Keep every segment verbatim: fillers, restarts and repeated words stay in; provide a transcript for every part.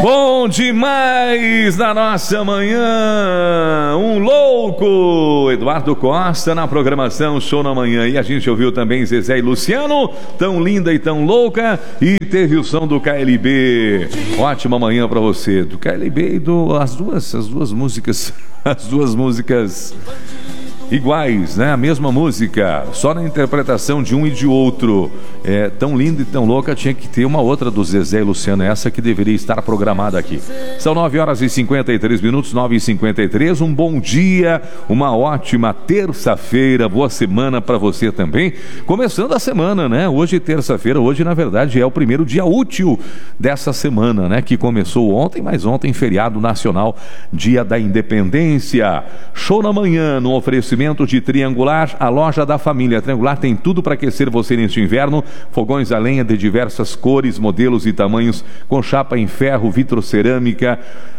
Bom demais na nossa manhã, um louco, Eduardo Costa na programação Show na Manhã. E a gente ouviu também Zezé e Luciano, tão linda e tão louca, e teve o som do K L B. Ótima manhã pra você, do K L B e do, as duas, as duas músicas, as duas músicas iguais, né? A mesma música, só na interpretação de um e de outro. É tão linda e tão louca, tinha que ter uma outra do Zezé e Luciano, essa que deveria estar programada aqui. São nove horas e cinquenta e três minutos, nove e cinquenta e três. Um bom dia, uma ótima terça-feira, boa semana para você também. Começando a semana, né? Hoje, terça-feira, hoje na verdade é o primeiro dia útil dessa semana, né? Que começou ontem, mas ontem feriado nacional, dia da independência. Show na Manhã, no oferecimento de Triangular, a loja da família. Triangular tem tudo para aquecer você neste inverno. Fogões a lenha de diversas cores, modelos e tamanhos, com chapa em ferro, vitrocerâmica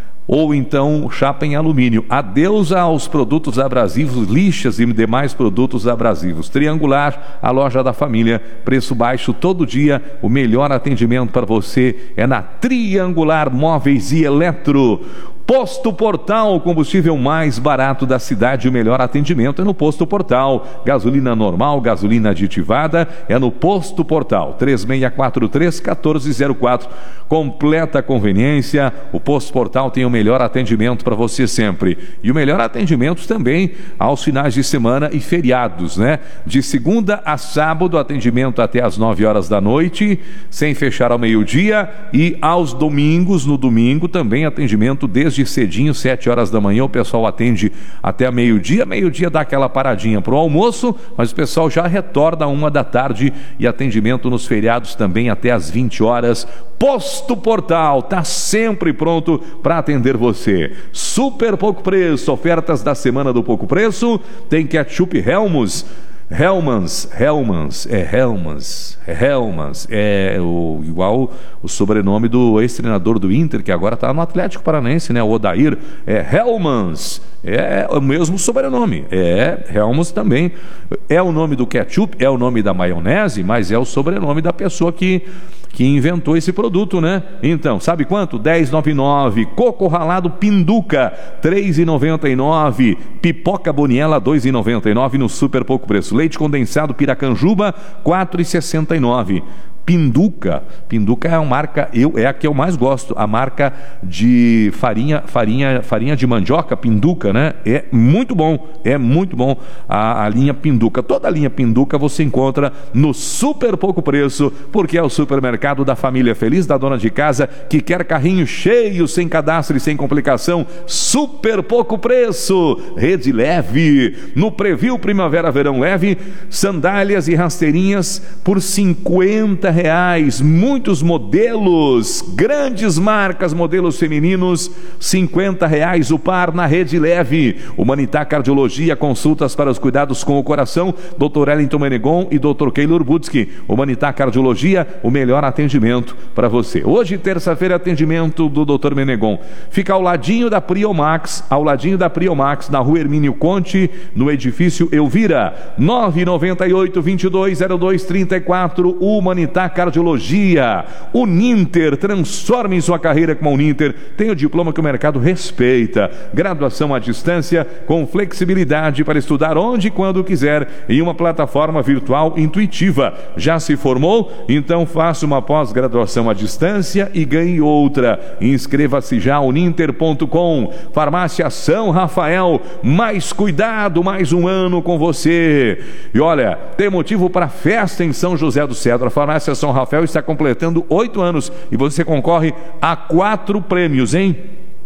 ou então chapa em alumínio. Adeus aos produtos abrasivos, lixas e demais produtos abrasivos. Triangular, a loja da família, preço baixo todo dia. O melhor atendimento para você é na Triangular Móveis e Eletro. Posto Portal, o combustível mais barato da cidade, o melhor atendimento é no Posto Portal. Gasolina normal, gasolina aditivada, é no Posto Portal. três seis quatro três, um quatro zero quatro. Completa conveniência, o Posto Portal tem o melhor atendimento para você sempre. E o melhor atendimento também aos finais de semana e feriados, né? De segunda a sábado, atendimento até às nove horas da noite, sem fechar ao meio-dia. E aos domingos, no domingo, também atendimento desde de cedinho, sete horas da manhã, o pessoal atende até meio-dia, meio-dia dá aquela paradinha para o almoço, mas o pessoal já retorna uma da tarde e atendimento nos feriados também até às vinte horas. Posto Portal está sempre pronto para atender você. Super pouco preço, ofertas da semana do pouco preço, tem ketchup Hellmann's, Hellmann's, Hellmann's, é Hellmann's, é Hellmann's, é o, igual o sobrenome do ex-treinador do Inter, que agora está no Atlético Paranaense, né? O Odair, é Hellmann's, é o mesmo sobrenome, é Hellmann's também. É o nome do ketchup, é o nome da maionese, mas é o sobrenome da pessoa que que inventou esse produto, né? Então, sabe quanto? dez reais e noventa e nove centavos. Coco ralado Pinduca, três reais e noventa e nove centavos. Pipoca Boniela, dois reais e noventa e nove centavos no super pouco preço. Leite condensado Piracanjuba, quatro reais e sessenta e nove centavos. Pinduca, Pinduca é a marca, eu, é a que eu mais gosto, a marca de farinha, farinha, farinha de mandioca, Pinduca, né? É muito bom, é muito bom a, a linha Pinduca. Toda a linha Pinduca você encontra no super pouco preço, porque é o supermercado da família feliz, da dona de casa que quer carrinho cheio, sem cadastro e sem complicação. Super pouco preço, Rede Leve, no Preview Primavera Verão Leve, sandálias e rasteirinhas por cinquenta reais, muitos modelos, grandes marcas, modelos femininos, cinquenta reais o par na Rede Leve. Humanitá Cardiologia, consultas para os cuidados com o coração, doutor Ellington Menegon e doutor Keylor Budsky. Humanitá Cardiologia, o melhor atendimento para você. Hoje, terça-feira, atendimento do doutor Menegon. Fica ao ladinho da Priomax, ao ladinho da Priomax, na rua Hermínio Conte, no edifício Elvira. nove nove oito, vinte e dois, zero dois, trinta e quatro, Humanitá Cardiologia. Uninter, transforme sua carreira com a Uninter. Tem o diploma que o mercado respeita. Graduação à distância com flexibilidade para estudar onde e quando quiser em uma plataforma virtual intuitiva. Já se formou? Então faça uma pós-graduação à distância e ganhe outra. Inscreva-se já uninter ponto com. Farmácia São Rafael, mais cuidado, mais um ano com você. E olha, tem motivo para festa em São José do Cedro. A Farmácia São Rafael está completando oito anos e você concorre a quatro prêmios, hein?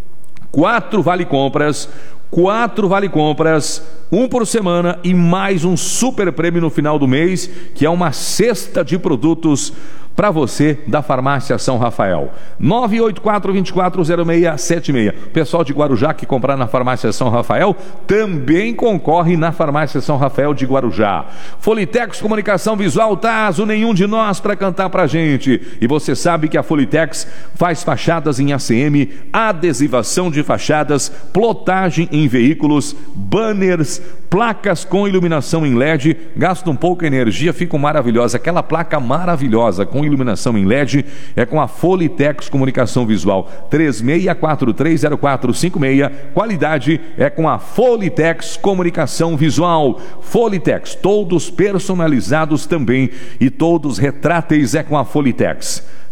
Quatro vale-compras, quatro vale-compras, um por semana e mais um super prêmio no final do mês, que é uma cesta de produtos para você da Farmácia São Rafael. nove oito quatro, vinte e quatro, zero seis sete seis. Pessoal de Guarujá que comprar na Farmácia São Rafael também concorre na Farmácia São Rafael de Guarujá. Folitex Comunicação Visual, Tazo, nenhum de nós para cantar pra gente. E você sabe que a Folitex faz fachadas em A C M, adesivação de fachadas, plotagem em veículos, banners três, placas com iluminação em L E D, gastam pouca energia, ficam maravilhosas. Aquela placa maravilhosa com iluminação em L E D é com a Folitex Comunicação Visual. três seis quatro três zero quatro cinco seis, qualidade é com a Folitex Comunicação Visual. Folitex, todos personalizados também e todos retráteis é com a Folitex.